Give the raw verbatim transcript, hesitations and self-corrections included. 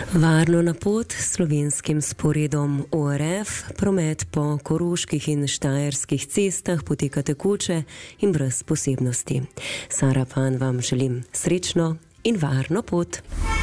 Varno na pot s slovenskim sporedom O R F, promet po koroških in štajerskih cestah poteka tekoče in brez posebnosti. Sara Fan vam želim srečno in varno pot.